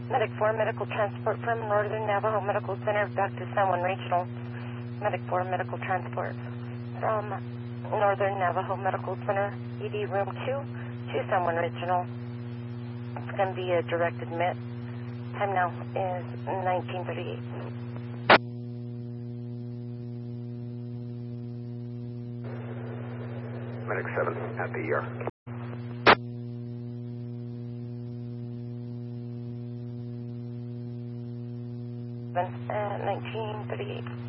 Medic 4, medical transport from Northern Navajo Medical Center back to San Juan Regional. Medic 4, medical transport from Northern Navajo Medical Center, ED room 2 to San Juan Regional. It's going to be a direct admit. Time now is 1938. Medic 7 at the ER. At 1938.